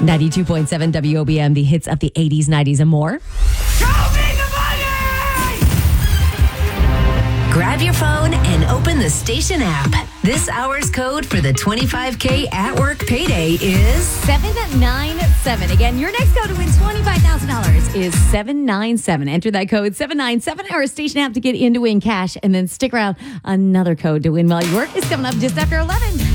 92.7 WOBM, the hits of the 80s, 90s, and more. Show me the money! Grab your phone and open the station app. This hour's code for the 25K at work payday is 797. Again, your next code to win $25,000 is 797. Enter that code 797 or station app to get in to win cash, and then stick around. Another code to win while you work is coming up just after 11.